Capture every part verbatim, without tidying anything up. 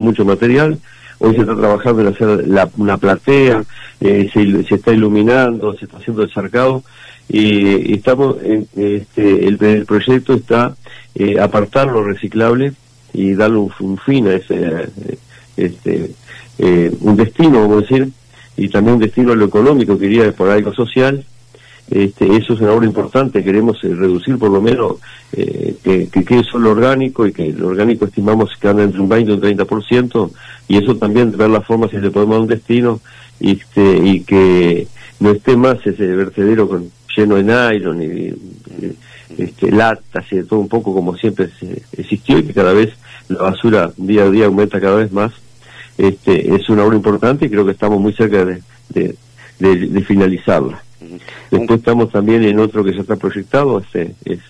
mucho material. Hoy se está trabajando en hacer la, una platea, eh, se, se está iluminando, se está haciendo el cercado, y, y estamos, en, este, el, el proyecto está eh, apartar lo reciclable y darle un, un fin a ese, este, eh, un destino, vamos a decir, y también un destino a lo económico, que iría por algo social. Este, eso es una obra importante, queremos eh, reducir por lo menos eh, que, que quede solo orgánico, y que el orgánico estimamos que anda entre un veinte y un treinta por ciento, y eso también ver la forma si le podemos dar un destino, y, este, y que no esté más ese vertedero con, lleno de nylon y, y este, latas y de todo un poco como siempre se, existió, y que cada vez la basura día a día aumenta cada vez más. Este, es una obra importante y creo que estamos muy cerca de, de, de, de finalizarla. Después estamos también en otro que ya está proyectado, este, es,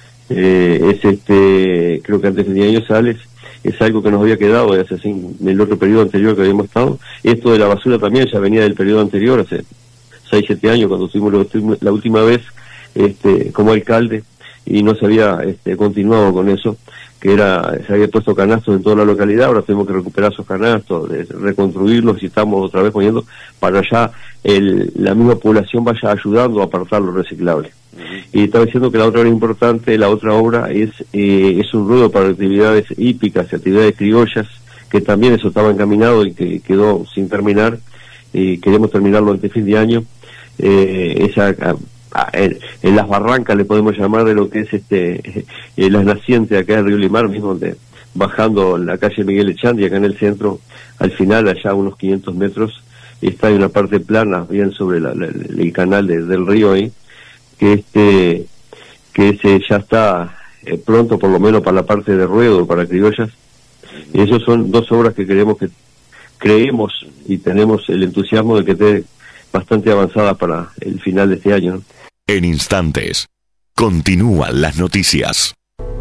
eh, es este, creo que antes de diez años sales, es algo que nos había quedado de hace así, en el otro periodo anterior que habíamos estado. Esto de la basura también ya venía del periodo anterior, hace seis, siete años, cuando estuvimos la última vez este, como alcalde, y no se había este, continuado con eso, que era, se había puesto canastos en toda la localidad. Ahora tenemos que recuperar esos canastos, de, reconstruirlos, y estamos otra vez poniendo para allá el, la misma población vaya ayudando a apartar lo reciclable. Uh-huh. Y estaba diciendo que la otra obra importante, la otra obra es eh, es un ruedo para actividades hípicas y actividades criollas, que también eso estaba encaminado y que quedó sin terminar, y queremos terminarlo antes de fin de año. Eh, esa a, a, en, en las barrancas le podemos llamar, de lo que es este eh, las nacientes acá del río Limar, mismo donde bajando la calle Miguel Echandi, acá en el centro, al final, allá unos quinientos metros, está en una parte plana, bien sobre la, la, el canal de, del río ahí, que este que ese ya está eh, pronto, por lo menos para la parte de ruedo, para criollas. Y esas son dos obras que queremos, que creemos y tenemos el entusiasmo de que esté bastante avanzada para el final de este año, ¿no? En instantes, continúan las noticias.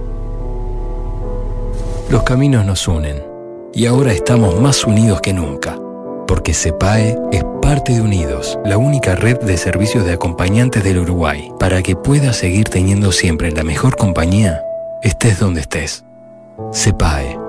Los caminos nos unen, y ahora estamos más unidos que nunca, porque CEPAE es parte de Unidos, la única red de servicios de acompañantes del Uruguay, para que puedas seguir teniendo siempre la mejor compañía, estés donde estés. CEPAE.